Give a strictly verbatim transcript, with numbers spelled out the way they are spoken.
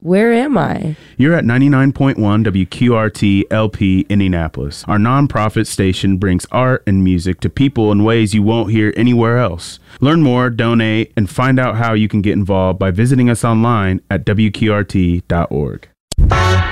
Where am I? You're at ninety-nine point one W Q R T L P Indianapolis. Our nonprofit station brings art and music to people in ways you won't hear anywhere else. Learn more, donate, and find out how you can get involved by visiting us online at W Q R T dot org.